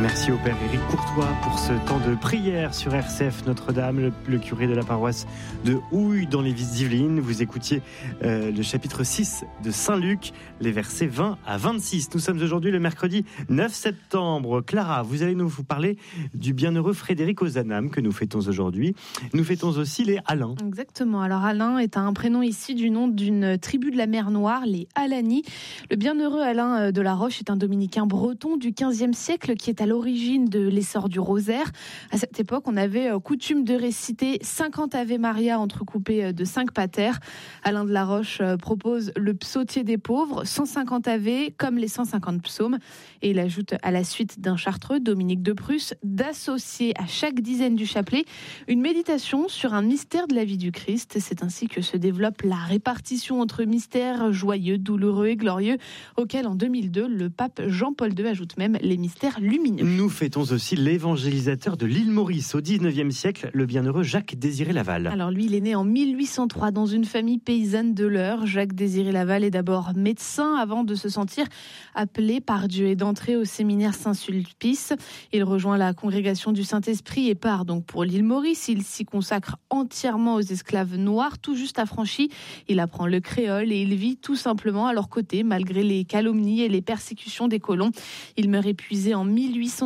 Merci au Père Éric Courtois pour ce temps de prière sur RCF Notre-Dame, le curé de la paroisse de Houille dans les Yvelines. Vous écoutiez le chapitre 6 de Saint-Luc, les versets 20 à 26. Nous sommes aujourd'hui le mercredi 9 septembre. Clara, vous allez nous parler du bienheureux Frédéric Ozanam que nous fêtons aujourd'hui. Nous fêtons aussi les Alains. Exactement. Alors Alain est un prénom issu du nom d'une tribu de la mer Noire, les Alani. Le bienheureux Alain de la Roche est un dominicain breton du XVe siècle qui est à l'origine de l'essor du rosaire. À cette époque, on avait coutume de réciter 50 Ave Maria entrecoupés de 5 pater. Alain de la Roche propose le psautier des pauvres, 150 Ave comme les 150 psaumes. Et il ajoute à la suite d'un chartreux, Dominique de Prusse, d'associer à chaque dizaine du chapelet une méditation sur un mystère de la vie du Christ. C'est ainsi que se développe la répartition entre mystères joyeux, douloureux et glorieux, auquel en 2002, le pape Jean-Paul II ajoute même les mystères lumineux. Nous fêtons aussi l'évangélisateur de l'île Maurice au XIXe siècle, le bienheureux Jacques-Désiré Laval. Alors lui, il est né en 1803 dans une famille paysanne de l'Eure. Jacques-Désiré Laval est d'abord médecin avant de se sentir appelé par Dieu et d'entrer au séminaire Saint-Sulpice. Il rejoint la congrégation du Saint-Esprit et part donc pour l'île Maurice. Il s'y consacre entièrement aux esclaves noirs, tout juste affranchis. Il apprend le créole et il vit tout simplement à leur côté, malgré les calomnies et les persécutions des colons. Il meurt épuisé en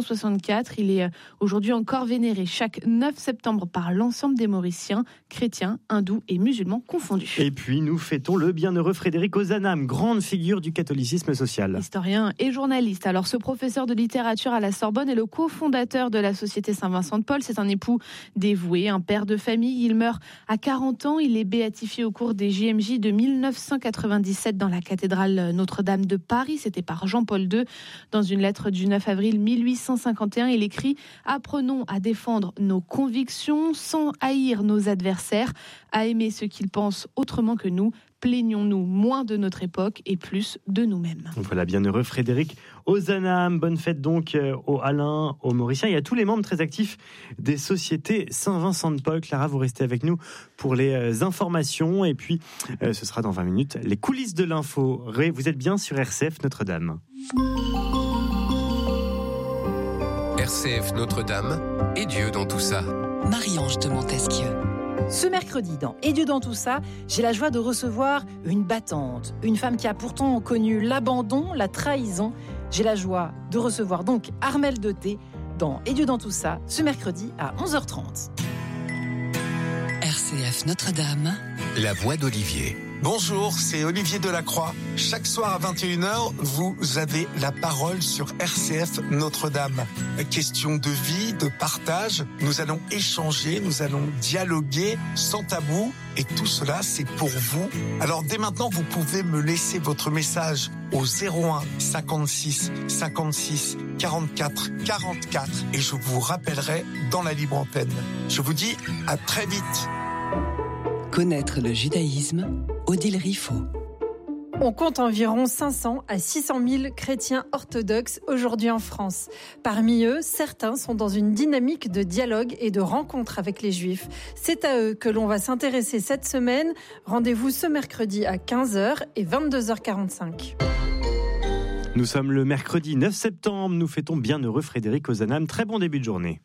1864. Il est aujourd'hui encore vénéré chaque 9 septembre par l'ensemble des Mauriciens, chrétiens, hindous et musulmans confondus. Et puis nous fêtons le bienheureux Frédéric Ozanam, grande figure du catholicisme social. Historien et journaliste. Alors ce professeur de littérature à la Sorbonne est le cofondateur de la Société Saint-Vincent-de-Paul. C'est un époux dévoué, un père de famille. Il meurt à 40 ans. Il est béatifié au cours des JMJ de 1997 dans la cathédrale Notre-Dame de Paris. C'était par Jean-Paul II. Dans une lettre du 9 avril 1851, il écrit « Apprenons à défendre nos convictions sans haïr nos adversaires, à aimer ceux qu'ils pensent autrement que nous. Plaignons-nous moins de notre époque et plus de nous-mêmes. » Voilà, bienheureux Frédéric Ozanam. Bonne fête donc aux Alains, aux Mauriciens et à tous les membres très actifs des sociétés Saint-Vincent-de-Paul. Clara, vous restez avec nous pour les informations et puis ce sera dans 20 minutes les coulisses de l'info. Vous êtes bien sur RCF Notre-Dame. RCF Notre-Dame et Dieu dans tout ça. Marie-Ange de Montesquieu. Ce mercredi, dans Et Dieu dans tout ça, j'ai la joie de recevoir une battante, une femme qui a pourtant connu l'abandon, la trahison. J'ai la joie de recevoir donc Armelle Deté dans Et Dieu dans tout ça, ce mercredi à 11h30. RCF Notre-Dame. La voix d'Olivier. Bonjour, c'est Olivier Delacroix. Chaque soir à 21h, vous avez la parole sur RCF Notre-Dame. Question de vie, de partage. Nous allons échanger, nous allons dialoguer sans tabou. Et tout cela, c'est pour vous. Alors dès maintenant, vous pouvez me laisser votre message au 01 56 56 44 44 et je vous rappellerai dans la libre antenne. Je vous dis à très vite. Connaître le judaïsme, Odile Riffaut. On compte environ 500 à 600 000 chrétiens orthodoxes aujourd'hui en France. Parmi eux, certains sont dans une dynamique de dialogue et de rencontre avec les Juifs. C'est à eux que l'on va s'intéresser cette semaine. Rendez-vous ce mercredi à 15h et 22h45. Nous sommes le mercredi 9 septembre. Nous fêtons bienheureux Frédéric Ozanam. Très bon début de journée.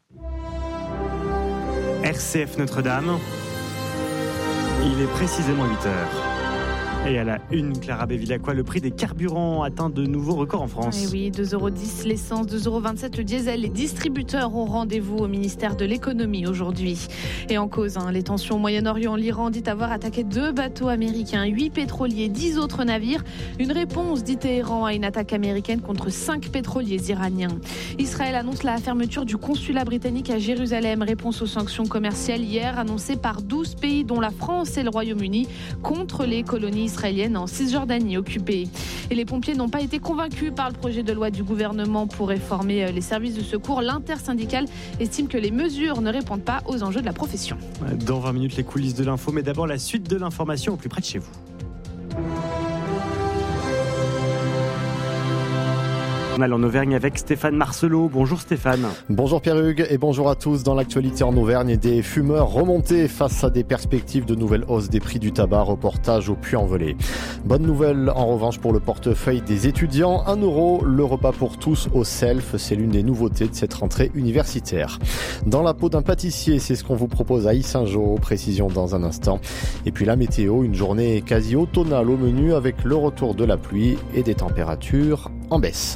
RCF Notre-Dame. Il est précisément 8h. Et à la une, Clara Bévilacqua, le prix des carburants atteint de nouveaux records en France. Et oui, 2,10€ l'essence, 2,27€ le diesel. Les distributeurs ont rendez-vous au ministère de l'économie aujourd'hui. Et en cause, les tensions au Moyen-Orient. L'Iran dit avoir attaqué 2 bateaux américains, 8 pétroliers, 10 autres navires. Une réponse, dit Téhéran, à une attaque américaine contre 5 pétroliers iraniens. Israël annonce la fermeture du consulat britannique à Jérusalem. Réponse aux sanctions commerciales hier annoncées par 12 pays, dont la France et le Royaume-Uni, contre les colonies israélienne en Cisjordanie occupée. Et les pompiers n'ont pas été convaincus par le projet de loi du gouvernement pour réformer les services de secours. L'intersyndicale estime que les mesures ne répondent pas aux enjeux de la profession. Dans 20 minutes, les coulisses de l'info, mais d'abord la suite de l'information au plus près de chez vous. On est en Auvergne avec Stéphane Marcelot. Bonjour Stéphane. Bonjour Pierre-Hugues et bonjour à tous. Dans l'actualité en Auvergne, des fumeurs remontés face à des perspectives de nouvelles hausses des prix du tabac. Reportage au Puy-en-Velay. Bonne nouvelle en revanche pour le portefeuille des étudiants. 1 € le repas pour tous au self. C'est l'une des nouveautés de cette rentrée universitaire. Dans la peau d'un pâtissier, c'est ce qu'on vous propose à Yssingeaux. Précision dans un instant. Et puis la météo, une journée quasi automnale au menu avec le retour de la pluie et des températures en baisse.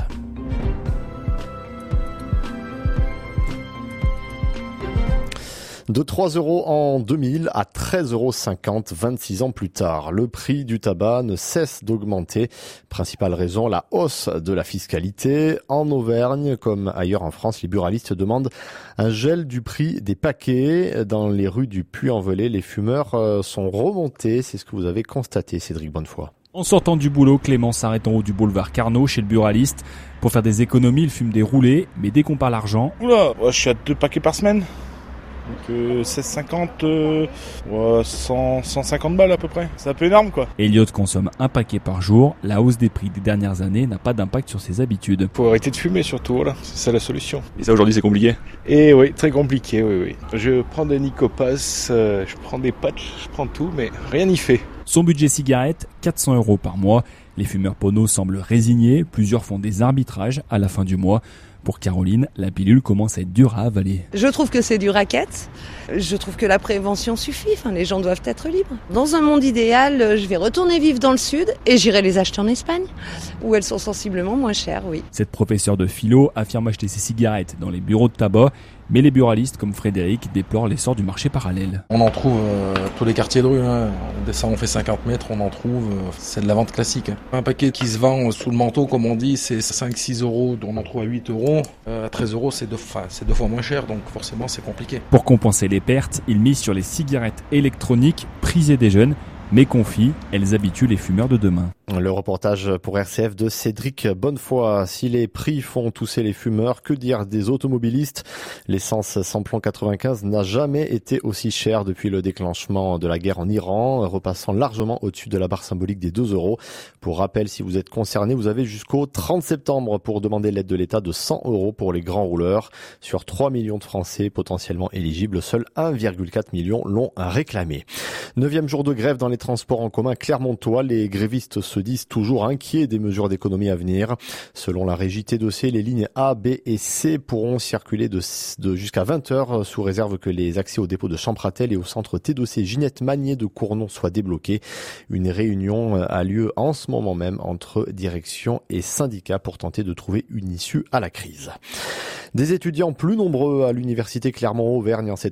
De 3 € en 2000 à 13,50 € 26 ans plus tard. Le prix du tabac ne cesse d'augmenter. Principale raison, la hausse de la fiscalité. En Auvergne, comme ailleurs en France, les buralistes demandent un gel du prix des paquets. Dans les rues du Puy-en-Velay, les fumeurs sont remontés. C'est ce que vous avez constaté, Cédric Bonnefoy. En sortant du boulot, Clément s'arrête en haut du boulevard Carnot chez le buraliste. Pour faire des économies, il fume des roulés, mais dès qu'on parle argent... Oula, je suis à 2 paquets par semaine. Donc 16,50, 150 balles à peu près. C'est un peu énorme quoi. Elliot consomme un paquet par jour. La hausse des prix des dernières années n'a pas d'impact sur ses habitudes. Faut arrêter de fumer surtout, voilà. C'est ça la solution. Et ça aujourd'hui c'est compliqué? Et oui, très compliqué, oui. Je prends des Nicopas, je prends des patchs, je prends tout, mais rien n'y fait. Son budget cigarette, 400 € par mois. Les fumeurs poneaux semblent résignés. Plusieurs font des arbitrages à la fin du mois. Pour Caroline, la pilule commence à être dure à avaler. Je trouve que c'est du racket. Je trouve que la prévention suffit. Les gens doivent être libres. Dans un monde idéal, je vais retourner vivre dans le sud et j'irai les acheter en Espagne, où elles sont sensiblement moins chères, oui. Cette professeure de philo affirme acheter ses cigarettes dans les bureaux de tabac. Mais les buralistes comme Frédéric déplorent l'essor du marché parallèle. On en trouve tous les quartiers de rue. On descend, on fait 50 mètres, on en trouve. C'est de la vente classique. Un paquet qui se vend sous le manteau, comme on dit, c'est 5-6 €. On en trouve à 8 €. À 13 €, c'est 2 fois moins cher. Donc forcément, c'est compliqué. Pour compenser les pertes, il mise sur les cigarettes électroniques prisées des jeunes. Mais confie, elles habituent les fumeurs de demain. Le reportage pour RCF de Cédric Bonnefoy. Si les prix font tousser les fumeurs, que dire des automobilistes? L'essence samplon 95 n'a jamais été aussi chère depuis le déclenchement de la guerre en Iran, repassant largement au-dessus de la barre symbolique des 2 €. Pour rappel, si vous êtes concerné, vous avez jusqu'au 30 septembre pour demander l'aide de l'État de 100 € pour les grands rouleurs. Sur 3 millions de Français potentiellement éligibles, seuls 1,4 million l'ont réclamé. 9e jour de grève dans les transports en commun clermontois. Les grévistes se disent toujours inquiets des mesures d'économie à venir. Selon la régie T2C, les lignes A, B et C pourront circuler de jusqu'à 20 h sous réserve que les accès au dépôt de Champratel et au centre T2C Ginette Magnier de Cournon soient débloqués. Une réunion a lieu en ce moment même entre direction et syndicats pour tenter de trouver une issue à la crise. Des étudiants plus nombreux à l'université Clermont-Auvergne, c'est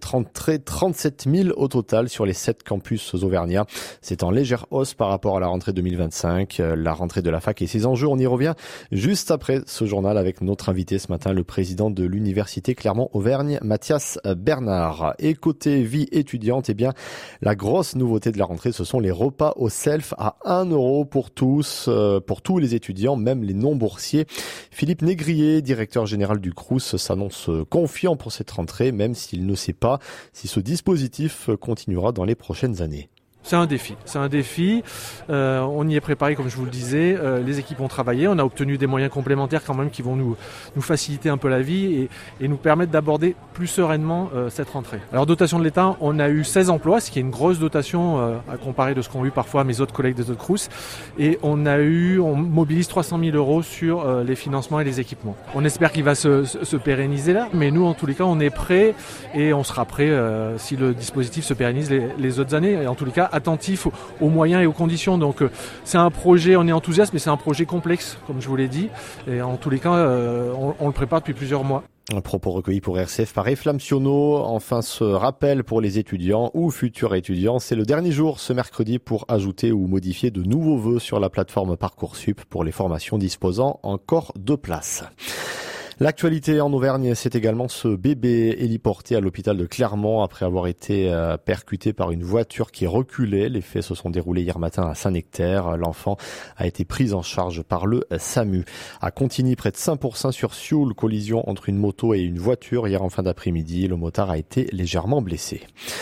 37 000 au total sur les 7 campus auvergnats. C'est en légère hausse par rapport à la rentrée 2025. La rentrée de la fac et ses enjeux, on y revient juste après ce journal avec notre invité ce matin, le président de l'université Clermont-Auvergne, Mathias Bernard. Et côté vie étudiante, la grosse nouveauté de la rentrée, ce sont les repas au self à 1 € pour tous les étudiants, même les non-boursiers. Philippe Négrier, directeur général du Crous, s'annonce confiant pour cette rentrée, même s'il ne sait pas si ce dispositif continuera dans les prochaines années. C'est un défi. On y est préparé, comme je vous le disais. Les équipes ont travaillé. On a obtenu des moyens complémentaires quand même qui vont nous faciliter un peu la vie et nous permettre d'aborder plus sereinement cette rentrée. Alors, dotation de l'État, on a eu 16 emplois, ce qui est une grosse dotation à comparer de ce qu'ont eu parfois mes autres collègues des autres Crous. Et on mobilise 300 000 € sur les financements et les équipements. On espère qu'il va se pérenniser là. Mais nous, en tous les cas, on est prêts et on sera prêts si le dispositif se pérennise les autres années. Et en tous les cas, attentif aux moyens et aux conditions. Donc c'est un projet, on est enthousiaste, mais c'est un projet complexe, comme je vous l'ai dit. Et en tous les cas, on le prépare depuis plusieurs mois. Un propos recueilli pour RCF par Eflamme Sionneau. Enfin, ce rappel pour les étudiants ou futurs étudiants, c'est le dernier jour ce mercredi pour ajouter ou modifier de nouveaux vœux sur la plateforme Parcoursup pour les formations disposant encore de places. L'actualité en Auvergne, c'est également ce bébé héliporté à l'hôpital de Clermont après avoir été percuté par une voiture qui reculait. Les faits se sont déroulés hier matin à Saint-Nectaire. L'enfant a été pris en charge par le SAMU. À Contigny, près de Saint-Pourçain-sur-Sioule, collision entre une moto et une voiture hier en fin d'après-midi. Le motard a été légèrement blessé.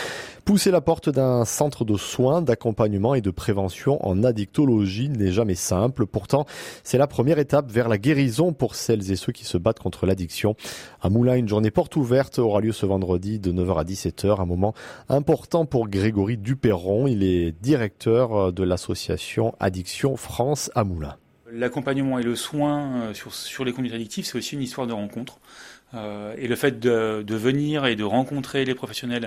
Pousser la porte d'un centre de soins, d'accompagnement et de prévention en addictologie n'est jamais simple. Pourtant, c'est la première étape vers la guérison pour celles et ceux qui se battent contre l'addiction. À Moulins, une journée porte ouverte aura lieu ce vendredi de 9h à 17h, un moment important pour Grégory Duperron. Il est directeur de l'association Addiction France à Moulins. L'accompagnement et le soin sur les conduites addictives, c'est aussi une histoire de rencontre. Et le fait de venir et de rencontrer les professionnels,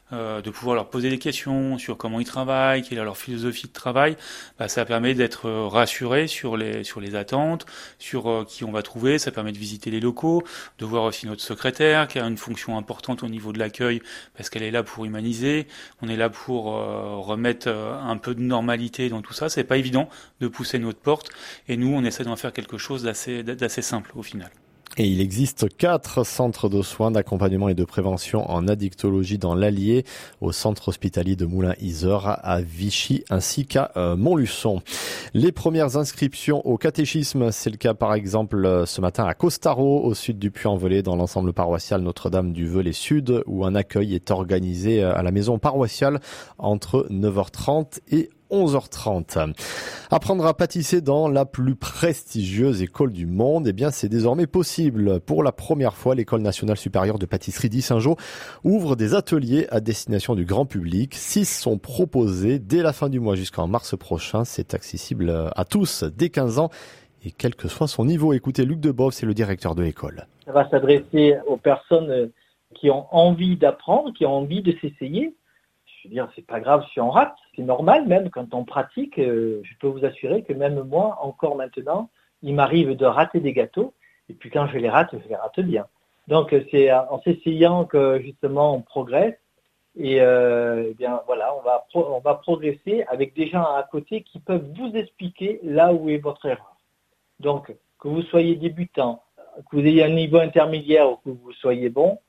de pouvoir leur poser des questions sur comment ils travaillent, quelle est leur philosophie de travail, ça permet d'être rassuré sur les attentes, sur qui on va trouver. Ça permet de visiter les locaux, de voir aussi notre secrétaire qui a une fonction importante au niveau de l'accueil parce qu'elle est là pour humaniser. On est là pour remettre un peu de normalité dans tout ça. C'est pas évident de pousser notre porte et nous on essaie d'en faire quelque chose d'assez simple au final. Et il existe 4 centres de soins, d'accompagnement et de prévention en addictologie dans l'Allier, au centre hospitalier de Moulins-Yzeure, à Vichy, ainsi qu'à Montluçon. Les premières inscriptions au catéchisme, c'est le cas par exemple ce matin à Costaro, au sud du Puy-en-Velay, dans l'ensemble paroissial Notre-Dame du Velay Sud, où un accueil est organisé à la maison paroissiale entre 9h30 et 11h30. Apprendre à pâtisser dans la plus prestigieuse école du monde, eh bien, c'est désormais possible. Pour la première fois, l'École nationale supérieure de pâtisserie d'Yssingeaux ouvre des ateliers à destination du grand public. 6 sont proposés dès la fin du mois jusqu'en mars prochain. C'est accessible à tous dès 15 ans et quel que soit son niveau. Écoutez, Luc Debov, c'est le directeur de l'école. Ça va s'adresser aux personnes qui ont envie d'apprendre, qui ont envie de s'essayer. Je veux dire, c'est pas grave si on rate, c'est normal même quand on pratique. Je peux vous assurer que même moi, encore maintenant, il m'arrive de rater des gâteaux et puis quand je les rate bien. Donc c'est en s'essayant que justement on progresse et bien voilà, on va progresser avec des gens à côté qui peuvent vous expliquer là où est votre erreur. Donc que vous soyez débutant, que vous ayez un niveau intermédiaire ou que vous soyez bon,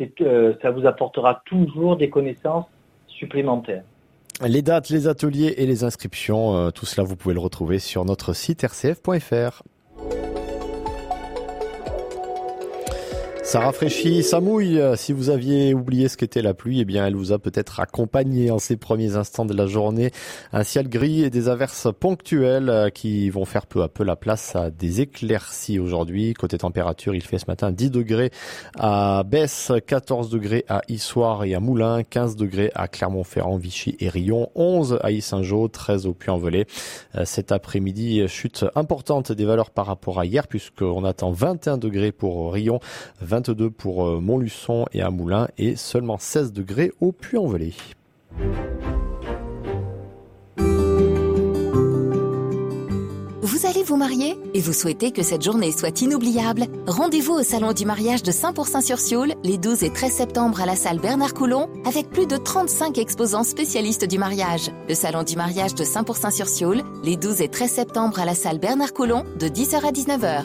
ça vous apportera toujours des connaissances supplémentaires. Les dates, les ateliers et les inscriptions, tout cela vous pouvez le retrouver sur notre site rcf.fr. Ça rafraîchit, ça mouille. Si vous aviez oublié ce qu'était la pluie, eh bien, elle vous a peut-être accompagné en ces premiers instants de la journée. Un ciel gris et des averses ponctuelles qui vont faire peu à peu la place à des éclaircies aujourd'hui. Côté température, il fait ce matin 10 degrés à Besse, 14 degrés à Issoire et à Moulins, 15 degrés à Clermont-Ferrand, Vichy et Rion, 11 à Yssingeaux, 13 au Puy-en-Velay. Cet après-midi, chute importante des valeurs par rapport à hier puisqu'on attend 21 degrés pour Rion, 22 pour Montluçon et à Moulins et seulement 16 degrés au Puy-en-Velay. Vous allez vous marier et vous souhaitez que cette journée soit inoubliable? Rendez-vous au Salon du mariage de Saint-Pourçain-sur-Sioule les 12 et 13 septembre à la salle Bernard-Coulon avec plus de 35 exposants spécialistes du mariage. Le Salon du mariage de Saint-Pourçain-sur-Sioule les 12 et 13 septembre à la salle Bernard-Coulon de 10h à 19h.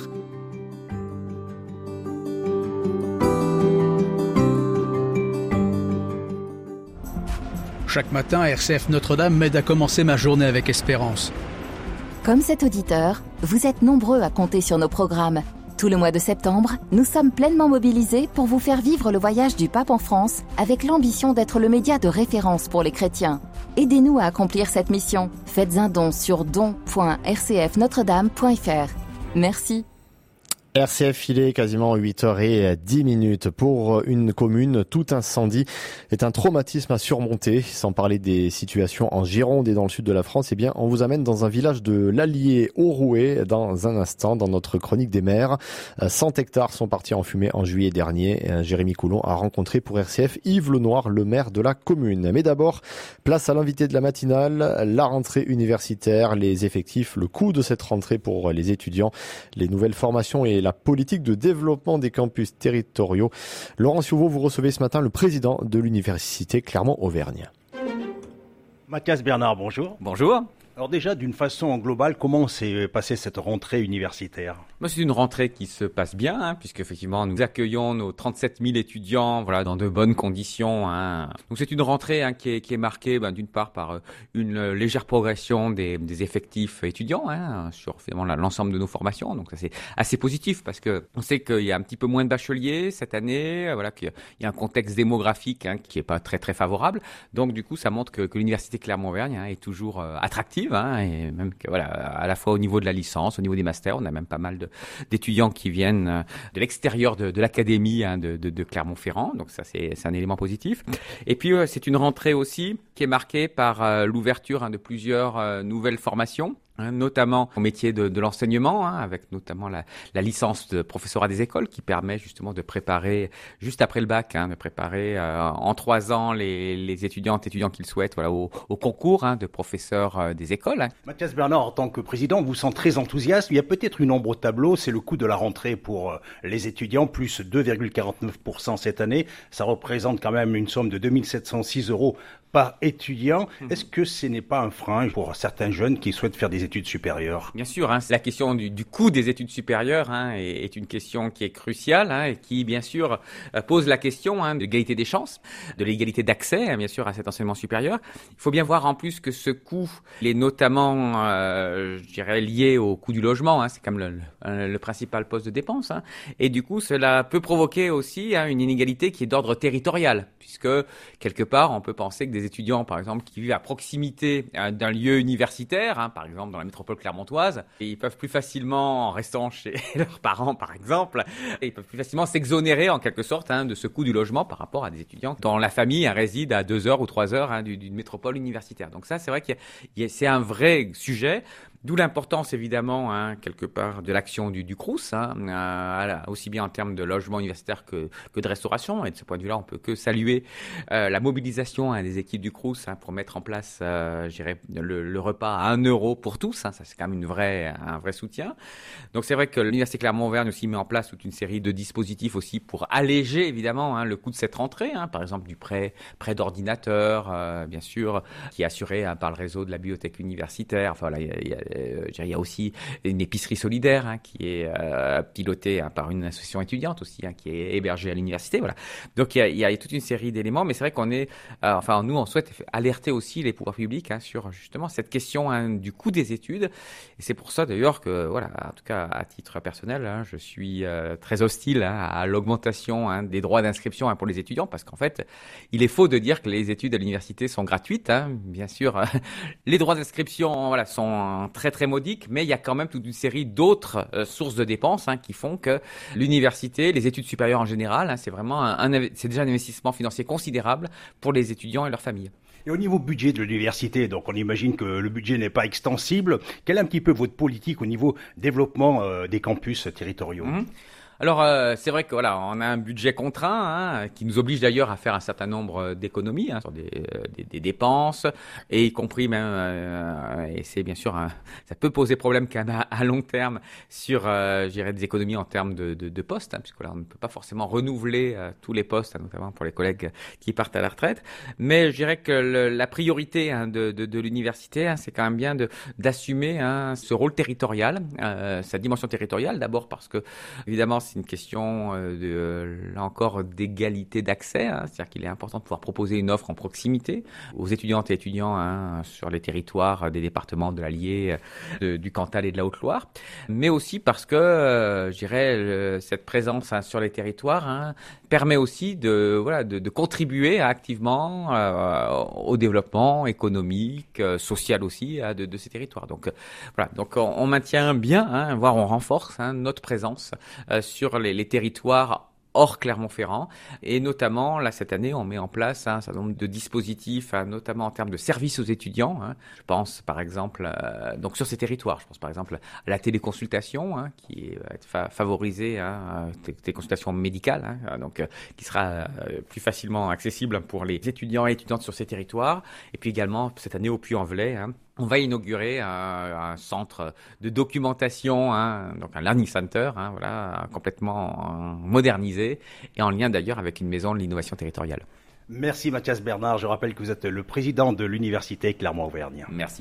Chaque matin, RCF Notre-Dame m'aide à commencer ma journée avec espérance. Comme cet auditeur, vous êtes nombreux à compter sur nos programmes. Tout le mois de septembre, nous sommes pleinement mobilisés pour vous faire vivre le voyage du Pape en France avec l'ambition d'être le média de référence pour les chrétiens. Aidez-nous à accomplir cette mission. Faites un don sur don.rcfnotredame.fr. Merci. RCF, il est quasiment 8h10. Pour une commune, tout incendie est un traumatisme à surmonter. Sans parler des situations en Gironde et dans le sud de la France, eh bien, on vous amène dans un village de l'Allier au Rouet dans un instant dans notre chronique des maires. 100 hectares sont partis en fumée en juillet dernier. Jérémy Coulon a rencontré pour RCF Yves Lenoir, le maire de la commune. Mais d'abord, place à l'invité de la matinale, la rentrée universitaire, les effectifs, le coût de cette rentrée pour les étudiants, les nouvelles formations et la politique de développement des campus territoriaux. Laurent Siouveau, vous recevez ce matin le président de l'université Clermont-Auvergne. Mathias Bernard, bonjour. Bonjour. Alors déjà, d'une façon globale, comment s'est passée cette rentrée universitaire ? C'est une rentrée qui se passe bien, puisque effectivement nous accueillons nos 37 000 étudiants, dans de bonnes conditions. Donc c'est une rentrée qui est marquée, d'une part par une légère progression des effectifs étudiants sur finalement l'ensemble de nos formations. Donc ça c'est assez positif parce que on sait qu'il y a un petit peu moins de bacheliers cette année, qu'il y a un contexte démographique qui est pas très très favorable. Donc du coup ça montre que l'université Clermont-Auvergne est toujours attractive. Et même que à la fois au niveau de la licence, au niveau des masters, on a même pas mal d'étudiants qui viennent de l'extérieur de l'académie de Clermont-Ferrand. Donc ça c'est un élément positif. Et puis c'est une rentrée aussi qui est marquée par l'ouverture de plusieurs nouvelles formations. Notamment au métier de l'enseignement, avec notamment la licence de professorat des écoles qui permet justement de préparer, juste après le bac, de préparer en 3 ans les étudiantes et étudiants qui le souhaitent au concours de professeurs des écoles. Mathias Bernard, en tant que président, vous sent très enthousiaste. Il y a peut-être une ombre au tableau, c'est le coût de la rentrée pour les étudiants, plus 2,49% cette année. Ça représente quand même une somme de 2706 € par étudiant. Est-ce que ce n'est pas un frein pour certains jeunes qui souhaitent faire des études supérieures ? Bien sûr, la question du coût des études supérieures est une question qui est cruciale et qui, bien sûr, pose la question de l'égalité des chances, de l'égalité d'accès, bien sûr, à cet enseignement supérieur. Il faut bien voir en plus que ce coût, il est notamment, lié au coût du logement. C'est quand même le principal poste de dépense. Et du coup, cela peut provoquer aussi une inégalité qui est d'ordre territorial, puisque quelque part, on peut penser que des étudiants, par exemple, qui vivent à proximité d'un lieu universitaire, par exemple dans la métropole clermontoise, et ils peuvent plus facilement, en restant chez leurs parents, par exemple, ils peuvent plus facilement s'exonérer en quelque sorte de ce coût du logement par rapport à des étudiants dont la famille réside à 2 heures ou 3 heures d'une métropole universitaire. Donc ça, c'est vrai que c'est un vrai sujet. D'où l'importance, évidemment, quelque part, de l'action du Crous, aussi bien en termes de logement universitaire que de restauration. Et de ce point de vue-là, on peut que saluer la mobilisation des équipes du Crous pour mettre en place, le repas à 1 € pour tous. Ça, c'est quand même un vrai soutien. Donc, c'est vrai que l'Université Clermont-Auvergne aussi met en place toute une série de dispositifs aussi pour alléger, évidemment, le coût de cette rentrée. Par exemple, du prêt d'ordinateur, bien sûr, qui est assuré par le réseau de la bibliothèque universitaire. Enfin, il y a aussi une épicerie solidaire qui est pilotée par une association étudiante aussi, qui est hébergée à l'université. Voilà. Donc il y a toute une série d'éléments, mais c'est vrai qu'on est, nous on souhaite alerter aussi les pouvoirs publics sur justement cette question du coût des études. Et c'est pour ça d'ailleurs que, en tout cas à titre personnel, je suis très hostile à l'augmentation des droits d'inscription pour les étudiants, parce qu'en fait, il est faux de dire que les études à l'université sont gratuites. Bien sûr, les droits d'inscription sont très très modique, mais il y a quand même toute une série d'autres sources de dépenses qui font que l'université, les études supérieures en général, c'est vraiment c'est déjà un investissement financier considérable pour les étudiants et leurs familles. Et au niveau budget de l'université, donc on imagine que le budget n'est pas extensible. Quelle est un petit peu votre politique au niveau développement des campus territoriaux ? Alors c'est vrai que on a un budget contraint qui nous oblige d'ailleurs à faire un certain nombre d'économies sur des dépenses, et y compris même et c'est bien sûr ça peut poser problème quand même à long terme sur des économies en termes de postes, puisque là on ne peut pas forcément renouveler tous les postes, notamment pour les collègues qui partent à la retraite. Mais je dirais que la priorité de l'université, c'est quand même bien d'assumer ce rôle territorial, sa dimension territoriale, d'abord parce que évidemment c'est une question là encore d'égalité d'accès, c'est-à-dire qu'il est important de pouvoir proposer une offre en proximité aux étudiantes et étudiants sur les territoires des départements de l'Allier, du Cantal et de la Haute-Loire, mais aussi parce que cette présence sur les territoires permet aussi de contribuer activement au développement économique, social aussi de ces territoires. Donc donc on maintient bien, voire on renforce notre présence sur les territoires hors Clermont-Ferrand, et notamment là cette année on met en place un certain nombre de dispositifs, notamment en termes de services aux étudiants. Je pense par exemple donc sur ces territoires, je pense par exemple à la téléconsultation qui va être favorisée, téléconsultation médicale, donc qui sera plus facilement accessible pour les étudiants et étudiantes sur ces territoires. Et puis également cette année au Puy-en-Velay, on va inaugurer un centre de documentation, donc un learning center, complètement modernisé et en lien d'ailleurs avec une maison de l'innovation territoriale. Merci Mathias Bernard. Je rappelle que vous êtes le président de l'Université Clermont-Auvergne. Merci.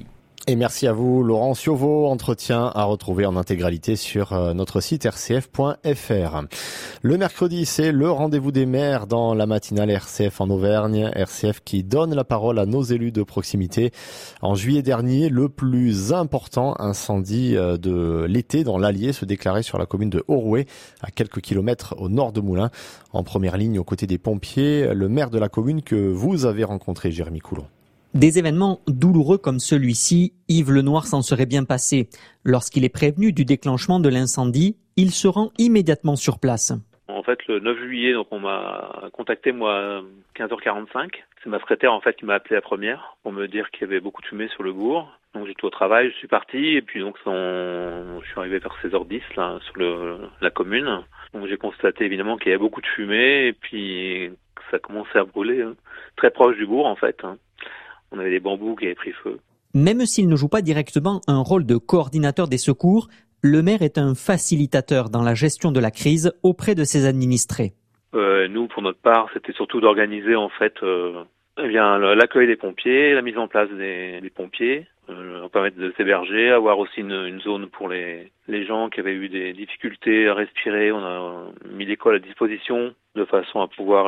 Et merci à vous, Laurent Ciovo. Entretien à retrouver en intégralité sur notre site rcf.fr. Le mercredi, c'est le rendez-vous des maires dans la matinale RCF en Auvergne. RCF qui donne la parole à nos élus de proximité. En juillet dernier, le plus important incendie de l'été dans l'Allier se déclarait sur la commune de Aurouet, à quelques kilomètres au nord de Moulins. En première ligne, aux côtés des pompiers, le maire de la commune que vous avez rencontré, Jérémy Coulon. Des événements douloureux comme celui-ci, Yves Lenoir s'en serait bien passé. Lorsqu'il est prévenu du déclenchement de l'incendie, il se rend immédiatement sur place. En fait, le 9 juillet, donc on m'a contacté, moi, à 15h45. C'est ma secrétaire, en fait, qui m'a appelé la première pour me dire qu'il y avait beaucoup de fumée sur le bourg. Donc j'étais au travail, je suis parti, et puis donc je suis arrivé vers 16h10, là, sur la commune. Donc j'ai constaté évidemment qu'il y avait beaucoup de fumée, et puis que ça commençait à brûler, très proche du bourg, en fait. On avait des bambous qui avaient pris feu. Même s'il ne joue pas directement un rôle de coordinateur des secours, le maire est un facilitateur dans la gestion de la crise auprès de ses administrés. Nous, pour notre part, c'était surtout d'organiser en fait l'accueil des pompiers, la mise en place des pompiers, leur permettre de s'héberger, avoir aussi une zone pour les gens qui avaient eu des difficultés à respirer. On a mis l'école à disposition de façon à pouvoir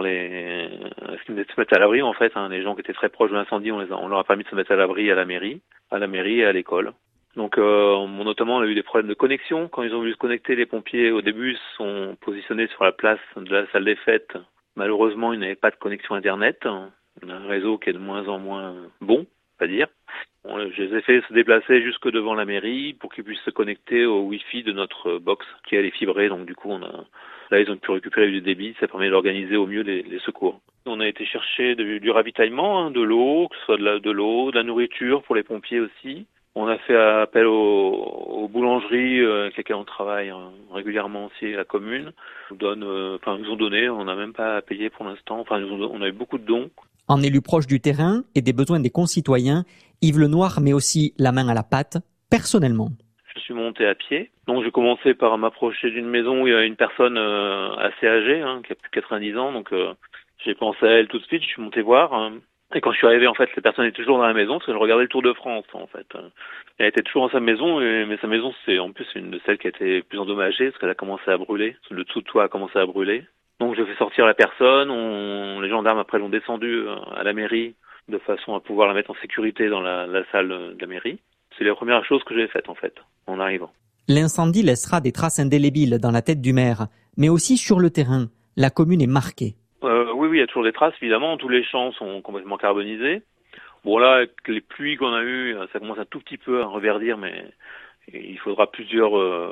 se mettre à l'abri en fait. Les gens qui étaient très proches de l'incendie, on leur a permis de se mettre à l'abri à la mairie et à l'école. Donc notamment on a eu des problèmes de connexion. Quand ils ont voulu se connecter, les pompiers au début sont positionnés sur la place de la salle des fêtes. Malheureusement, ils n'avaient pas de connexion internet. On a un réseau qui est de moins en moins bon, pas dire. Je les ai fait se déplacer jusque devant la mairie pour qu'ils puissent se connecter au Wi-Fi de notre box qui est fibrée. Donc du coup, là, ils ont pu récupérer du débit. Ça permet d'organiser au mieux les secours. On a été chercher du ravitaillement, de l'eau, que ce soit de l'eau, de la nourriture pour les pompiers aussi. On a fait appel aux boulangeries avec lesquelles on travaille régulièrement aussi à la commune. Ils nous ont donné, on n'a même pas à payer pour l'instant. On a eu beaucoup de dons. En élu proche du terrain et des besoins des concitoyens, Yves Lenoir met aussi la main à la pâte, personnellement. Je suis monté à pied. Donc j'ai commencé par m'approcher d'une maison où il y a une personne assez âgée, qui a plus de 90 ans. Donc j'ai pensé à elle tout de suite, je suis monté voir. Et quand je suis arrivé, en fait, la personne était toujours dans la maison, parce que je regardais le Tour de France, en fait. Elle était toujours dans sa maison, mais sa maison, c'est une de celles qui a été plus endommagée, parce qu'elle a commencé à brûler. Le dessous de toit a commencé à brûler. Donc j'ai fait sortir la personne, les gendarmes après l'ont descendue à la mairie, de façon à pouvoir la mettre en sécurité dans la salle de la mairie. C'est la première chose que j'ai faite, en fait, en arrivant. L'incendie laissera des traces indélébiles dans la tête du maire, mais aussi sur le terrain. La commune est marquée. Oui, il y a toujours des traces, évidemment. Tous les champs sont complètement carbonisés. Bon, là, avec les pluies qu'on a eues, ça commence un tout petit peu à reverdir, mais il faudra plusieurs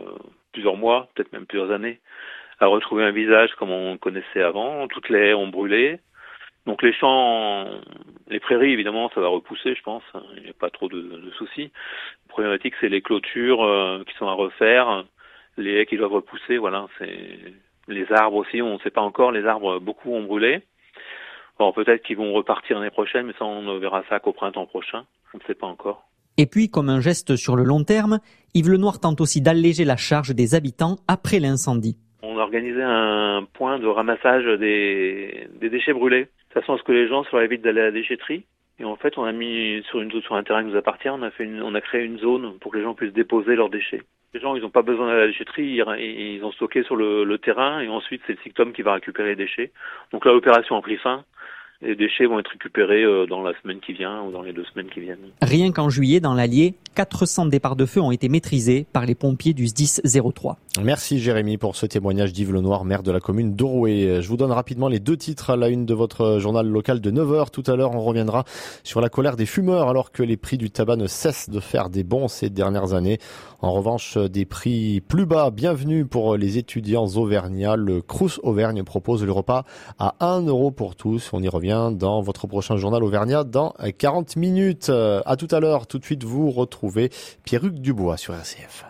mois, peut-être même plusieurs années, à retrouver un visage comme on connaissait avant. Toutes les haies ont brûlé. Donc les champs, les prairies, évidemment, ça va repousser, je pense. Il n'y a pas trop de soucis. La problématique, c'est les clôtures qui sont à refaire, les haies qui doivent repousser, voilà, les arbres aussi, on ne sait pas encore. Les arbres, beaucoup ont brûlé. Alors peut-être qu'ils vont repartir l'année prochaine, mais ça, on ne verra ça qu'au printemps prochain. On ne sait pas encore. Et puis, comme un geste sur le long terme, Yves Lenoir tente aussi d'alléger la charge des habitants après l'incendie. On a organisé un point de ramassage des déchets brûlés, de façon à ce que les gens soient évitent d'aller à la déchetterie. Et en fait, on a mis sur un terrain qui nous appartient, on a créé une zone pour que les gens puissent déposer leurs déchets. Les gens, ils n'ont pas besoin d'aller à la déchetterie, ils ont stocké sur le terrain et ensuite c'est le SICTOM qui va récupérer les déchets. Donc là, l'opération a pris fin. Les déchets vont être récupérés dans la semaine qui vient ou dans les 2 semaines qui viennent. Rien qu'en juillet, dans l'Allier, 400 départs de feu ont été maîtrisés par les pompiers du SDIS 03. Merci Jérémy pour ce témoignage d'Yves Lenoir, maire de la commune d'Aurouet. Je vous donne rapidement les 2 titres à la une de votre journal local de 9h. Tout à l'heure, on reviendra sur la colère des fumeurs alors que les prix du tabac ne cessent de faire des bonds ces dernières années. En revanche, des prix plus bas, bienvenue pour les étudiants auvergnats. Le Crous Auvergne propose le repas à 1 € pour tous. On y revient dans votre prochain journal auvergnat dans 40 minutes. À tout à l'heure. Tout de suite, vous retrouvez Pierruc Dubois sur RCF.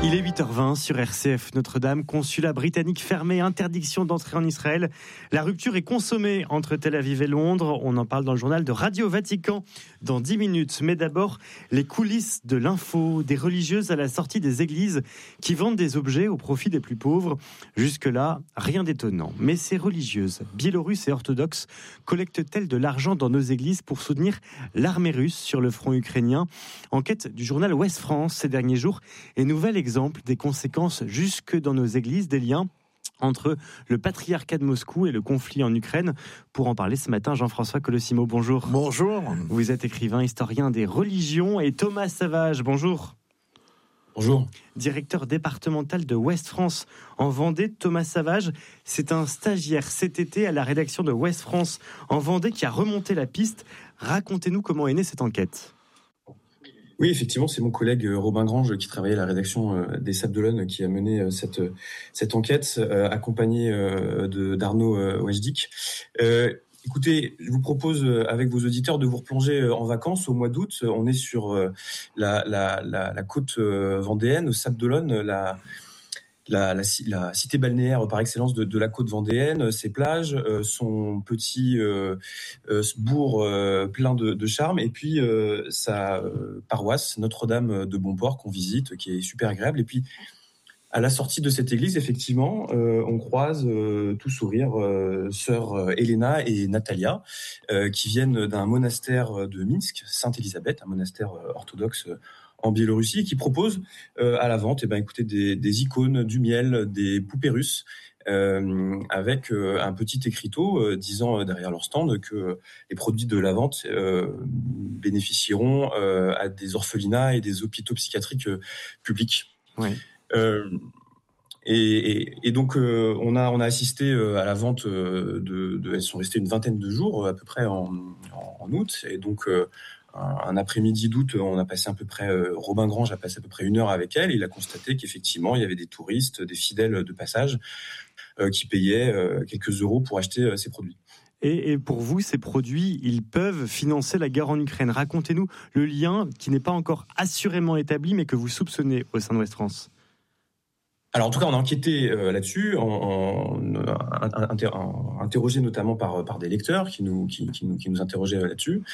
Il est 8h20 sur RCF Notre-Dame, consulat britannique fermé, interdiction d'entrée en Israël. La rupture est consommée entre Tel Aviv et Londres. On en parle dans le journal de Radio Vatican dans 10 minutes. Mais d'abord, les coulisses de l'info, des religieuses à la sortie des églises qui vendent des objets au profit des plus pauvres. Jusque-là, rien d'étonnant. Mais ces religieuses, biélorusses et orthodoxes, collectent-elles de l'argent dans nos églises pour soutenir l'armée russe sur le front ukrainien? Enquête du journal Ouest France ces derniers jours et nouvel exemple des conséquences jusque dans nos églises, des liens entre le patriarcat de Moscou et le conflit en Ukraine. Pour en parler ce matin, Jean-François Colossimo, bonjour. Bonjour. Vous êtes écrivain, historien des religions, et Thomas Savage, bonjour. Bonjour. Directeur départemental de Ouest France en Vendée. Thomas Savage, c'est un stagiaire cet été à la rédaction de Ouest France en Vendée qui a remonté la piste. Racontez-nous comment est née cette enquête. Oui, effectivement, c'est mon collègue Robin Grange qui travaillait à la rédaction des Sables d'Olonne qui a mené cette enquête, accompagné d'Arnaud Wajdik. Écoutez, je vous propose avec vos auditeurs de vous replonger en vacances au mois d'août. On est sur la côte vendéenne, au Sables d'Olonne, la cité balnéaire par excellence de la côte vendéenne, ses plages, son petit bourg plein de charme, et puis sa paroisse Notre-Dame de Bonport qu'on visite, qui est super agréable. Et puis à la sortie de cette église, effectivement, on croise tout sourire sœur Elena et Natalia, qui viennent d'un monastère de Minsk, Sainte-Élisabeth, un monastère orthodoxe en Biélorussie, qui propose à la vente, écoutez, des icônes, du miel, des poupées russes, avec un petit écriteau disant derrière leur stand que les produits de la vente bénéficieront à des orphelinats et des hôpitaux psychiatriques publics. Oui. Et donc on a assisté à la vente elles sont restées une vingtaine de jours à peu près en août, et donc un après-midi d'août, on a passé à peu près, Robin Grange a passé à peu près 1 heure avec elle. Il a constaté qu'effectivement, il y avait des touristes, des fidèles de passage, qui payaient quelques euros pour acheter ces produits. Et pour vous, ces produits, ils peuvent financer la guerre en Ukraine. Racontez-nous le lien qui n'est pas encore assurément établi, mais que vous soupçonnez au sein de Ouest France. Alors en tout cas, on a enquêté là-dessus, interrogé notamment par des lecteurs qui nous interrogeaient là-dessus.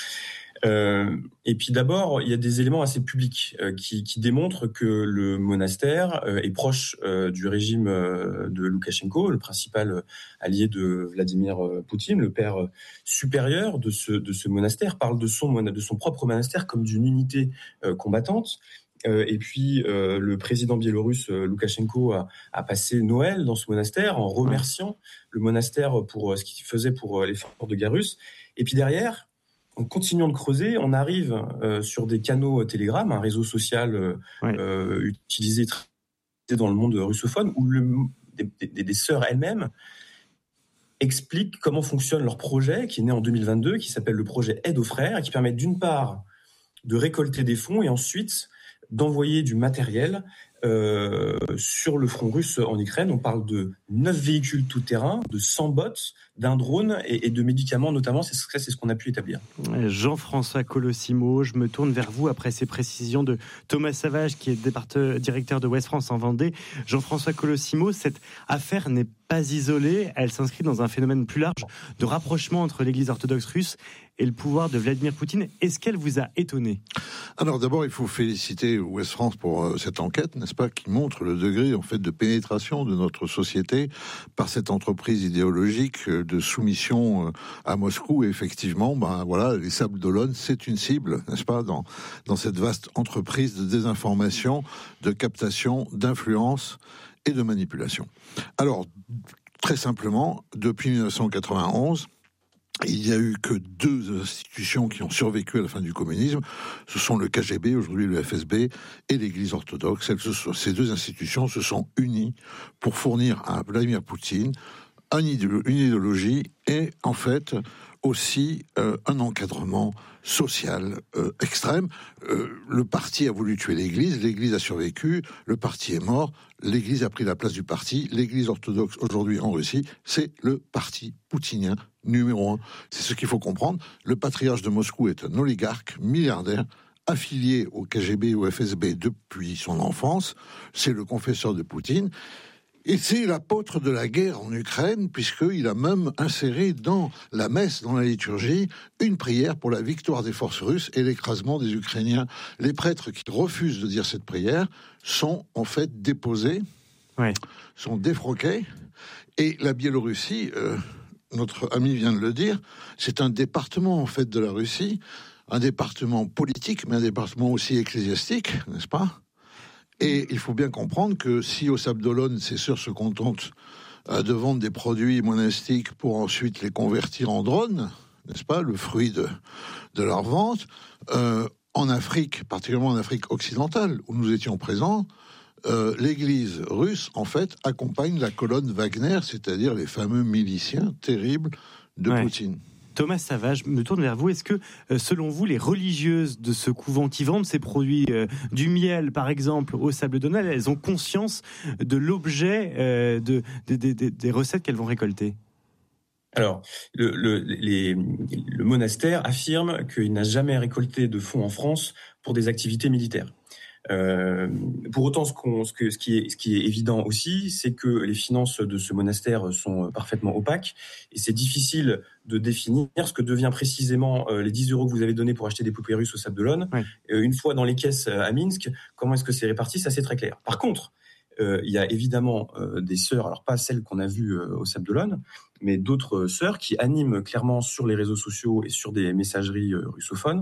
Et puis d'abord, il y a des éléments assez publics qui démontrent que le monastère est proche du régime de Loukachenko, le principal allié de Vladimir Poutine. Le père supérieur de ce monastère parle de son propre monastère comme d'une unité combattante. Et puis le président biélorusse Loukachenko a passé Noël dans ce monastère en remerciant le monastère pour ce qu'il faisait pour l'effort de guerre russe. Et puis derrière, en continuant de creuser, on arrive sur des canaux Telegram, un réseau social utilisé dans le monde russophone, où des sœurs elles-mêmes expliquent comment fonctionne leur projet, qui est né en 2022, qui s'appelle le projet Aide aux frères, et qui permet d'une part de récolter des fonds et ensuite d'envoyer du matériel sur le front russe en Ukraine. On parle de 9 véhicules tout-terrain, de 100 bots, d'un drone et de médicaments notamment. C'est ce qu'on a pu établir. Jean-François Colossimo, je me tourne vers vous après ces précisions de Thomas Savage, qui est directeur de Ouest France en Vendée. Jean-François Colossimo, cette affaire n'est pas isolée. Elle s'inscrit dans un phénomène plus large de rapprochement entre l'Église orthodoxe russe et le pouvoir de Vladimir Poutine. Est-ce qu'elle vous a étonné ? Alors d'abord, il faut féliciter Ouest France pour cette enquête, n'est-ce pas, qui montre le degré en fait de pénétration de notre société par cette entreprise idéologique de soumission à Moscou. Et effectivement, voilà, les Sables d'Olonne, c'est une cible, n'est-ce pas, dans cette vaste entreprise de désinformation, de captation, d'influence et de manipulation. Alors, très simplement, depuis 1991, il n'y a eu que 2 institutions qui ont survécu à la fin du communisme. Ce sont le KGB, aujourd'hui le FSB, et l'Église orthodoxe. Ces 2 institutions se sont unies pour fournir à Vladimir Poutine une idéologie et, en fait, aussi un encadrement social extrême. Le parti a voulu tuer l'Église a survécu, le parti est mort, l'Église a pris la place du parti. L'Église orthodoxe aujourd'hui en Russie, c'est le parti poutinien numéro 1. C'est ce qu'il faut comprendre. Le patriarche de Moscou est un oligarque milliardaire affilié au KGB ou au FSB depuis son enfance, c'est le confesseur de Poutine, et c'est l'apôtre de la guerre en Ukraine, puisqu'il a même inséré dans la messe, dans la liturgie, une prière pour la victoire des forces russes et l'écrasement des Ukrainiens. Les prêtres qui refusent de dire cette prière sont en fait déposés, sont défroqués, et la Biélorussie, notre ami vient de le dire, c'est un département en fait de la Russie, un département politique, mais un département aussi ecclésiastique, n'est-ce pas ? Et il faut bien comprendre que si au Sable d'Olonne, ces sœurs se contentent de vendre des produits monastiques pour ensuite les convertir en drones, n'est-ce pas, le fruit de leur vente, en Afrique, particulièrement en Afrique occidentale, où nous étions présents, l'église russe, en fait, accompagne la colonne Wagner, c'est-à-dire les fameux miliciens terribles de Poutine. Thomas Savage, je me tourne vers vous. Est-ce que, selon vous, les religieuses de ce couvent qui vendent ces produits, du miel, par exemple, au Sable d'Olonne, elles ont conscience de l'objet des recettes qu'elles vont récolter ? Alors, le monastère affirme qu'il n'a jamais récolté de fonds en France pour des activités militaires. Pour autant, ce qui est évident aussi, c'est que les finances de ce monastère sont parfaitement opaques et c'est difficile de définir ce que devient précisément les 10 € que vous avez donnés pour acheter des poupées russes au Sable d'Olonne. Une fois dans les caisses à Minsk, comment est-ce que c'est réparti ? Ça, c'est très clair. Par contre, il y a évidemment des sœurs, alors pas celles qu'on a vues au Sable d'Olonne, mais d'autres sœurs qui animent clairement sur les réseaux sociaux et sur des messageries russophones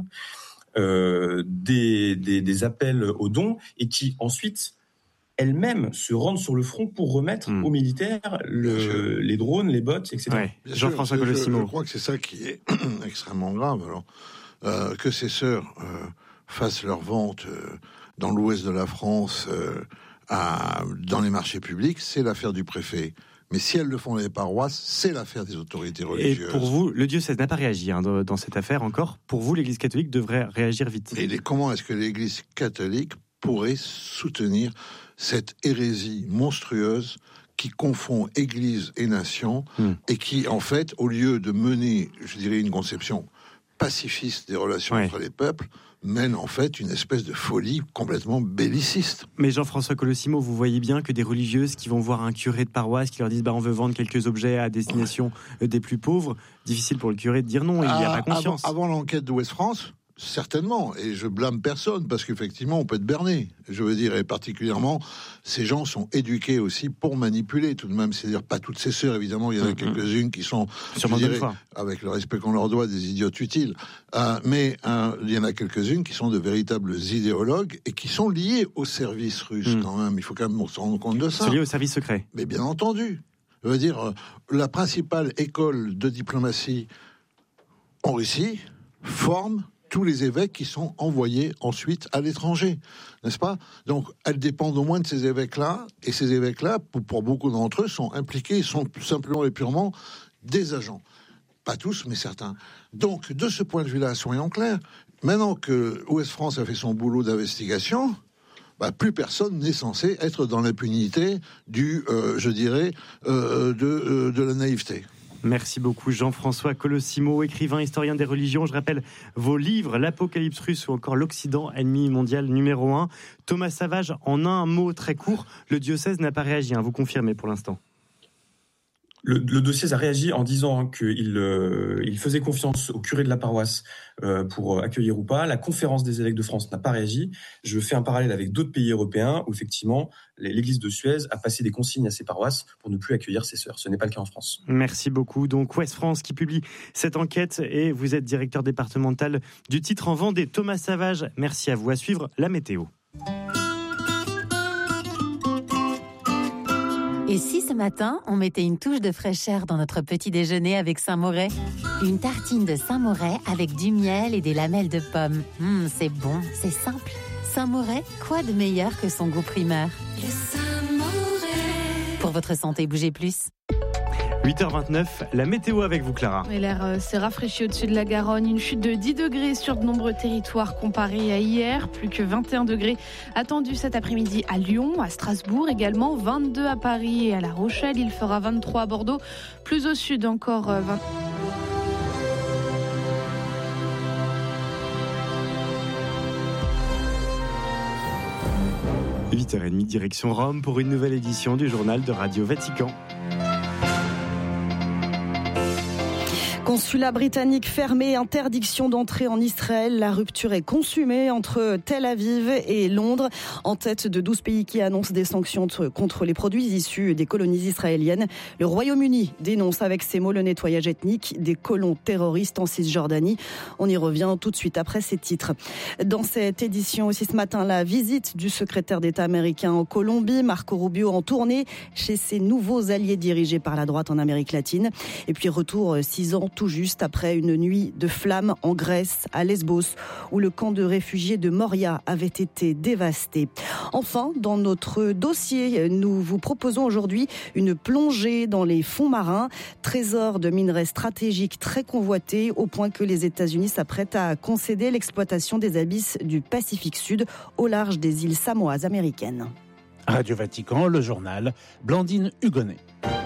des appels aux dons et qui ensuite elles-mêmes se rendent sur le front pour remettre aux militaires les drones, les bots, etc. Jean-François Colossimo. Je crois que c'est ça qui est extrêmement grave. Alors, que ces sœurs fassent leur vente dans l'ouest de la France, dans les marchés publics, c'est l'affaire du préfet. Mais si elles le font dans les paroisses, c'est l'affaire des autorités religieuses. Et pour vous, le diocèse n'a pas réagi dans cette affaire encore. Pour vous, l'Église catholique devrait réagir vite. Et comment est-ce que l'Église catholique pourrait soutenir cette hérésie monstrueuse qui confond Église et nation et qui, en fait, au lieu de mener, je dirais, une conception pacifiste des relations entre les peuples, mène en fait une espèce de folie complètement belliciste. Mais Jean-François Colossimo, vous voyez bien que des religieuses qui vont voir un curé de paroisse qui leur disent on veut vendre quelques objets à destination des plus pauvres, difficile pour le curé de dire non, il n'y a pas conscience. Avant l'enquête de Ouest France, certainement, et je blâme personne, parce qu'effectivement, on peut être berné. Je veux dire, et particulièrement, ces gens sont éduqués aussi pour manipuler, tout de même. C'est-à-dire, pas toutes ces sœurs, évidemment, il y en a quelques-unes qui sont, je dirais, avec le respect qu'on leur doit, des idiotes utiles. Mais il y en a quelques-unes qui sont de véritables idéologues et qui sont liées au service russe, quand même. Il faut quand même se rendre compte de ça. C'est lié au service secret. Mais bien entendu. Je veux dire, la principale école de diplomatie en Russie forme tous les évêques qui sont envoyés ensuite à l'étranger, n'est-ce pas ? Donc, elles dépendent au moins de ces évêques-là, et ces évêques-là, pour beaucoup d'entre eux, sont impliqués, sont tout simplement et purement des agents. Pas tous, mais certains. Donc, de ce point de vue-là, soyons clairs, maintenant que Ouest France a fait son boulot d'investigation, plus personne n'est censé être dans l'impunité de la naïveté. Merci beaucoup Jean-François Colossimo, écrivain, historien des religions. Je rappelle vos livres, L'Apocalypse russe ou encore L'Occident, ennemi mondial numéro 1. Thomas Savage, en un mot très court, le diocèse n'a pas réagi, vous confirmez pour l'instant ? Le diocèse a réagi en disant qu'il faisait confiance au curé de la paroisse pour accueillir ou pas. La conférence des évêques de France n'a pas réagi. Je fais un parallèle avec d'autres pays européens où effectivement l'église de Suez a passé des consignes à ses paroisses pour ne plus accueillir ses sœurs. Ce n'est pas le cas en France. Merci beaucoup. Donc Ouest France qui publie cette enquête et vous êtes directeur départemental du Titre en Vendée. Thomas Savage, merci à vous. À suivre la météo. Et si ce matin, on mettait une touche de fraîcheur dans notre petit déjeuner avec Saint-Moret ? Une tartine de Saint-Moret avec du miel et des lamelles de pommes. C'est bon, c'est simple. Saint-Moret, quoi de meilleur que son goût primeur ? Le Saint-Moret. Pour votre santé, bougez plus. 8h29, la météo avec vous Clara. Et l'air s'est rafraîchi au-dessus de la Garonne. Une chute de 10 degrés sur de nombreux territoires comparé à hier. Plus que 21 degrés attendus cet après-midi à Lyon, à Strasbourg également. 22 à Paris et à La Rochelle. Il fera 23 à Bordeaux. Plus au sud encore 20. 8h30, direction Rome pour une nouvelle édition du journal de Radio Vatican. Consulat britannique fermé, interdiction d'entrée en Israël. La rupture est consumée entre Tel Aviv et Londres, en tête de 12 pays qui annoncent des sanctions contre les produits issus des colonies israéliennes. Le Royaume-Uni dénonce avec ces mots le nettoyage ethnique des colons terroristes en Cisjordanie. On y revient tout de suite après ces titres. Dans cette édition aussi ce matin, la visite du secrétaire d'État américain en Colombie, Marco Rubio, en tournée chez ses nouveaux alliés dirigés par la droite en Amérique latine. Et puis retour 6 ans tout juste après une nuit de flammes en Grèce, à Lesbos, où le camp de réfugiés de Moria avait été dévasté. Enfin, dans notre dossier, nous vous proposons aujourd'hui une plongée dans les fonds marins, trésor de minerais stratégiques très convoités, au point que les États-Unis s'apprêtent à concéder l'exploitation des abysses du Pacifique Sud au large des îles samoases américaines. Radio Vatican, le journal, Blandine Hugonnet.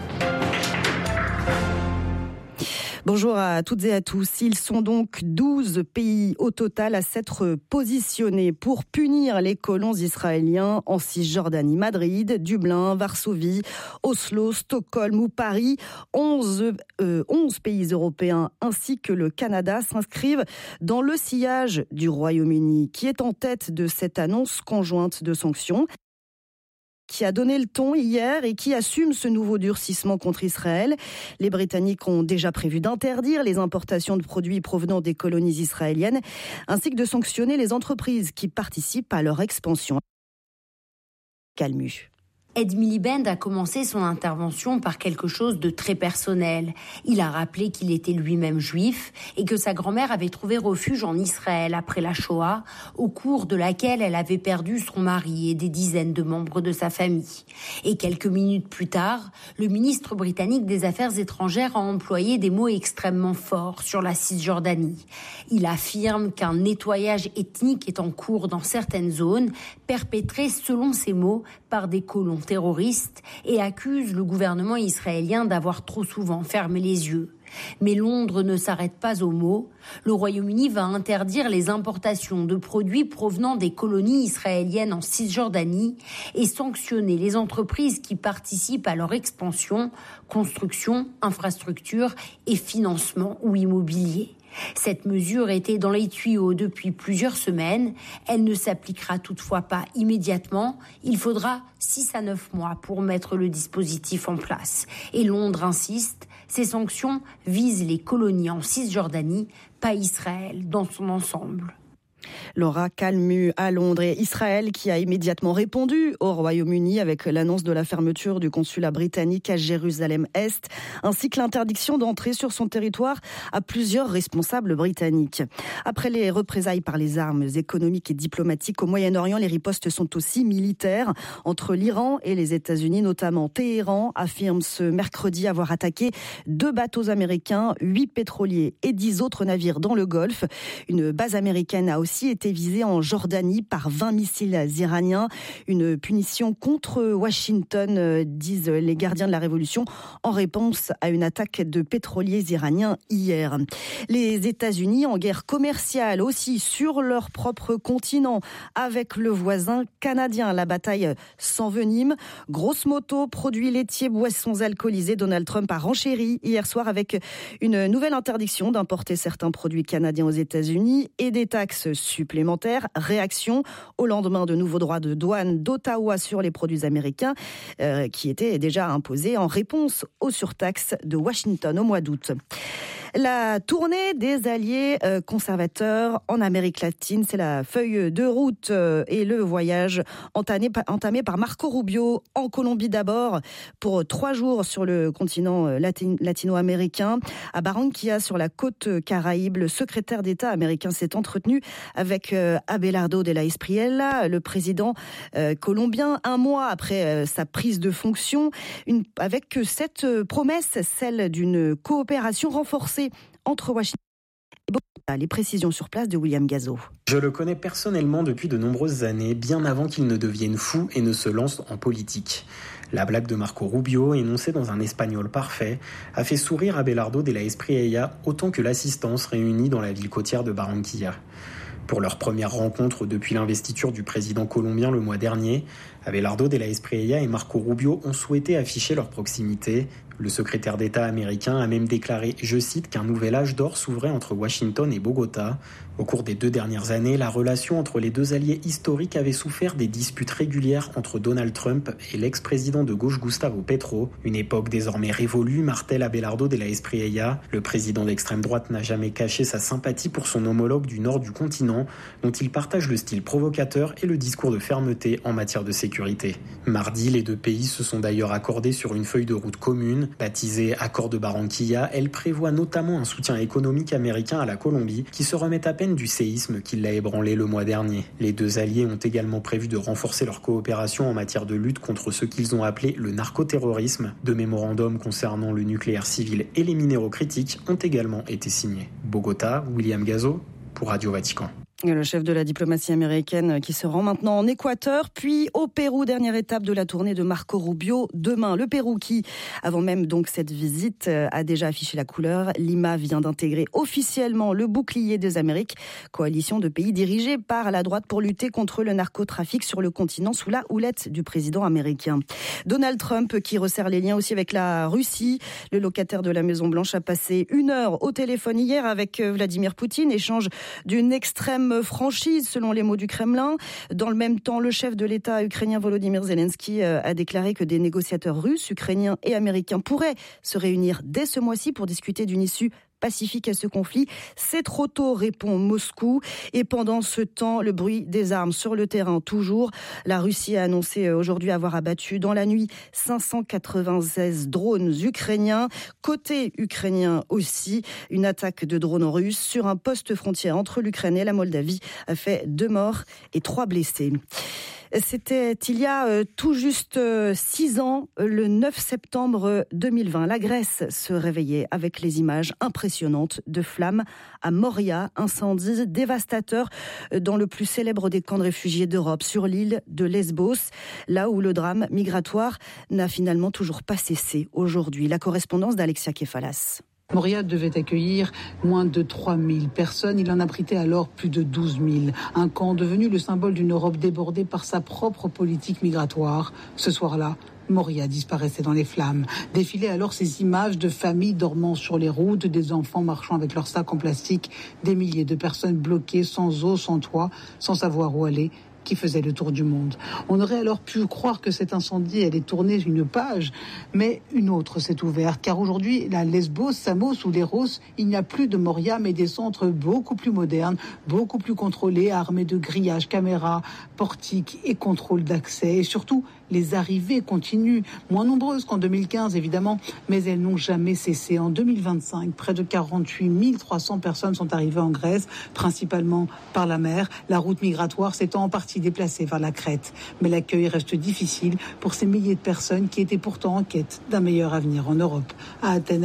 Bonjour à toutes et à tous. Ils sont donc 12 pays au total à s'être positionnés pour punir les colons israéliens en Cisjordanie. Madrid, Dublin, Varsovie, Oslo, Stockholm ou Paris. 11 pays européens ainsi que le Canada s'inscrivent dans le sillage du Royaume-Uni, qui est en tête de cette annonce conjointe de sanctions, qui a donné le ton hier et qui assume ce nouveau durcissement contre Israël. Les Britanniques ont déjà prévu d'interdire les importations de produits provenant des colonies israéliennes, ainsi que de sanctionner les entreprises qui participent à leur expansion. Calmu. Ed Miliband a commencé son intervention par quelque chose de très personnel. Il a rappelé qu'il était lui-même juif et que sa grand-mère avait trouvé refuge en Israël après la Shoah, au cours de laquelle elle avait perdu son mari et des dizaines de membres de sa famille. Et quelques minutes plus tard, le ministre britannique des Affaires étrangères a employé des mots extrêmement forts sur la Cisjordanie. Il affirme qu'un nettoyage ethnique est en cours dans certaines zones, perpétré, selon ses mots, par des colons terroristes, et accuse le gouvernement israélien d'avoir trop souvent fermé les yeux. Mais Londres ne s'arrête pas aux mots. Le Royaume-Uni va interdire les importations de produits provenant des colonies israéliennes en Cisjordanie et sanctionner les entreprises qui participent à leur expansion, construction, infrastructure et financement ou immobilier. Cette mesure était dans les tuyaux depuis plusieurs semaines. Elle ne s'appliquera toutefois pas immédiatement. Il faudra 6 à 9 mois pour mettre le dispositif en place. Et Londres insiste, ces sanctions visent les colonies en Cisjordanie, pas Israël dans son ensemble. Laura Calmu à Londres, et Israël qui a immédiatement répondu au Royaume-Uni avec l'annonce de la fermeture du consulat britannique à Jérusalem-Est, ainsi que l'interdiction d'entrer sur son territoire à plusieurs responsables britanniques. Après les représailles par les armes économiques et diplomatiques au Moyen-Orient, les ripostes sont aussi militaires entre l'Iran et les États-Unis, notamment Téhéran affirme ce mercredi avoir attaqué 2 bateaux américains, 8 pétroliers et 10 autres navires dans le Golfe. Une base américaine a aussi été visée en Jordanie par 20 missiles iraniens. Une punition contre Washington, disent les gardiens de la Révolution, en réponse à une attaque de pétroliers iraniens hier. Les États-Unis en guerre commerciale aussi sur leur propre continent avec le voisin canadien. La bataille s'envenime. Grosse moto, produits laitiers, boissons alcoolisées. Donald Trump a renchéri hier soir avec une nouvelle interdiction d'importer certains produits canadiens aux États-Unis et des taxes supplémentaires. Réaction au lendemain de nouveaux droits de douane d'Ottawa sur les produits américains qui étaient déjà imposés en réponse aux surtaxes de Washington au mois d'août. La tournée des alliés conservateurs en Amérique latine, c'est la feuille de route et le voyage entamé par Marco Rubio en Colombie d'abord pour 3 jours sur le continent latino-américain. À Barranquilla, sur la côte Caraïbe, le secrétaire d'État américain s'est entretenu avec Abelardo de la Espriella, le président colombien, un mois après sa prise de fonction, avec cette promesse, celle d'une coopération renforcée entre Washington et Bogota. Les précisions sur place de William Gazo. Je le connais personnellement depuis de nombreuses années, bien avant qu'il ne devienne fou et ne se lance en politique. La blague de Marco Rubio, énoncée dans un espagnol parfait, a fait sourire Abelardo de la Espriella autant que l'assistance réunie dans la ville côtière de Barranquilla. Pour leur première rencontre depuis l'investiture du président colombien le mois dernier, Abelardo de la Espriella et Marco Rubio ont souhaité afficher leur proximité. Le secrétaire d'État américain a même déclaré, je cite, qu'un nouvel âge d'or s'ouvrait entre Washington et Bogota. Au cours des 2 dernières années, la relation entre les 2 alliés historiques avait souffert des disputes régulières entre Donald Trump et l'ex-président de gauche Gustavo Petro. Une époque désormais révolue, martèle Abelardo de la Espriella. Le président d'extrême droite n'a jamais caché sa sympathie pour son homologue du nord du continent, dont il partage le style provocateur et le discours de fermeté en matière de sécurité. Mardi, les 2 pays se sont d'ailleurs accordés sur une feuille de route commune. Baptisée Accord de Barranquilla, elle prévoit notamment un soutien économique américain à la Colombie qui se remet à peine du séisme qui l'a ébranlé le mois dernier. Les 2 alliés ont également prévu de renforcer leur coopération en matière de lutte contre ce qu'ils ont appelé le narcoterrorisme. 2 mémorandums concernant le nucléaire civil et les minéraux critiques ont également été signés. Bogota, William Gazo pour Radio Vatican. Le chef de la diplomatie américaine qui se rend maintenant en Équateur, puis au Pérou, dernière étape de la tournée de Marco Rubio demain. Le Pérou qui, avant même donc cette visite, a déjà affiché la couleur. Lima vient d'intégrer officiellement le bouclier des Amériques, coalition de pays dirigée par la droite pour lutter contre le narcotrafic sur le continent sous la houlette du président américain. Donald Trump qui resserre les liens aussi avec la Russie. Le locataire de la Maison-Blanche a passé 1 heure au téléphone hier avec Vladimir Poutine, échange d'une extrême franchise selon les mots du Kremlin. Dans le même temps, le chef de l'État ukrainien Volodymyr Zelensky a déclaré que des négociateurs russes, ukrainiens et américains pourraient se réunir dès ce mois-ci pour discuter d'une issue pacifique à ce conflit. C'est trop tôt, répond Moscou. Et pendant ce temps, le bruit des armes sur le terrain toujours. La Russie a annoncé aujourd'hui avoir abattu dans la nuit 596 drones ukrainiens. Côté ukrainien aussi, une attaque de drones russes sur un poste frontière entre l'Ukraine et la Moldavie a fait 2 morts et 3 blessés. C'était il y a tout juste 6 ans, le 9 septembre 2020. La Grèce se réveillait avec les images impressionnantes de flammes à Moria, incendie dévastateur dans le plus célèbre des camps de réfugiés d'Europe, sur l'île de Lesbos, là où le drame migratoire n'a finalement toujours pas cessé aujourd'hui. La correspondance d'Alexia Kefalas. Moria devait accueillir moins de 3000 personnes. Il en abritait alors plus de 12 000. Un camp devenu le symbole d'une Europe débordée par sa propre politique migratoire. Ce soir-là, Moria disparaissait dans les flammes. Défilaient alors ces images de familles dormant sur les routes, des enfants marchant avec leurs sacs en plastique, des milliers de personnes bloquées, sans eau, sans toit, sans savoir où aller, qui faisait le tour du monde. On aurait alors pu croire que cet incendie allait tourner une page, mais une autre s'est ouverte, car aujourd'hui, la Lesbos, Samos ou Leros, il n'y a plus de Moria, mais des centres beaucoup plus modernes, beaucoup plus contrôlés, armés de grillages, caméras, portiques et contrôles d'accès. Et surtout, les arrivées continuent, moins nombreuses qu'en 2015 évidemment, mais elles n'ont jamais cessé. En 2025, près de 48 300 personnes sont arrivées en Grèce, principalement par la mer. La route migratoire s'étant en partie déplacée vers la Crète. Mais l'accueil reste difficile pour ces milliers de personnes qui étaient pourtant en quête d'un meilleur avenir en Europe. À Athènes,